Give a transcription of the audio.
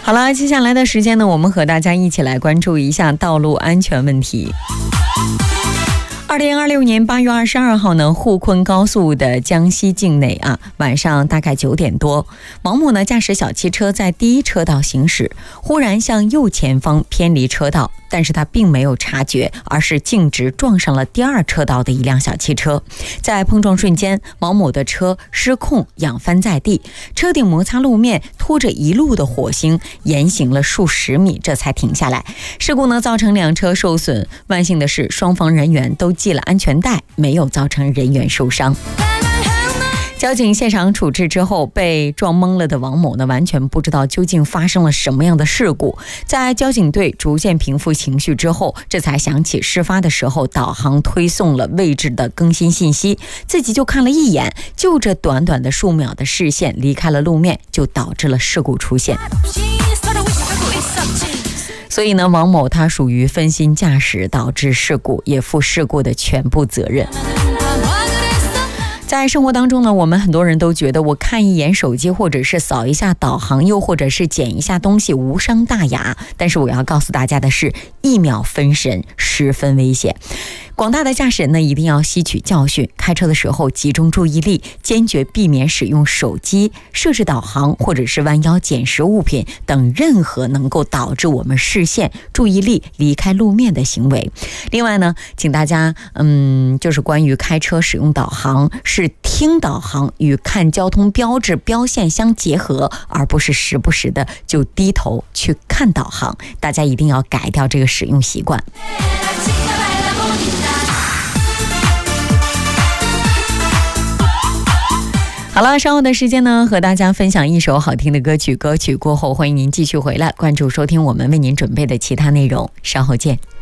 好了，接下来的时间呢，我们和大家一起来关注一下道路安全问题。2026年8月22号呢，沪昆高速的江西境内晚上大概9点多，王某呢驾驶小汽车在第一车道行驶，忽然向右前方偏离车道，但是他并没有察觉，而是径直撞上了第二车道的一辆小汽车。在碰撞瞬间，王某的车失控仰翻在地，车顶摩擦路面，拖着一路的火星，沿行了数十米，这才停下来。事故呢造成2车受损，万幸的是双方人员都系了安全带，没有造成人员受伤。交警现场处置之后，被撞懵了的王某呢，完全不知道究竟发生了什么样的事故。在交警队逐渐平复情绪之后，这才想起事发的时候导航推送了位置的更新信息，自己就看了一眼，就这短短的数秒的视线离开了路面，就导致了事故出现。所以呢，王某他属于分心驾驶导致事故，也负事故的全部责任。在生活当中呢，我们很多人都觉得我看一眼手机，或者是扫一下导航，又或者是捡一下东西无伤大雅，但是我要告诉大家的是，1秒分神十分危险。广大的驾驶人呢，一定要吸取教训，开车的时候集中注意力，坚决避免使用手机设置导航，或者是弯腰捡拾物品等任何能够导致我们视线注意力离开路面的行为。另外呢，请大家就是关于开车使用导航，是听导航与看交通标志标线相结合，而不是时不时的就低头去看导航。大家一定要改掉这个使用习惯。好了，稍后的时间呢，和大家分享一首好听的歌曲。歌曲过后，欢迎您继续回来关注收听我们为您准备的其他内容。稍后见。